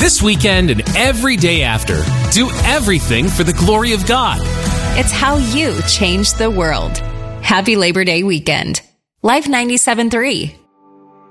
This weekend and every day after, do everything for the glory of God. It's how you change the world. Happy Labor Day weekend. Life 97.3.